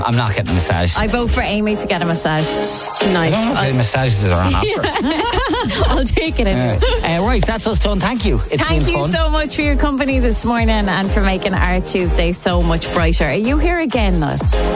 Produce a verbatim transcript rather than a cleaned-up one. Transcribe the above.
I'm not getting a massage. I vote for Amy to get a massage. Nice. I don't know if the massages are on offer. I'll take it anyway. Uh, right, that's us done. Thank you. It's Thank been you fun. so much for your company this morning and for making our Tuesday so much brighter. Are you here again though?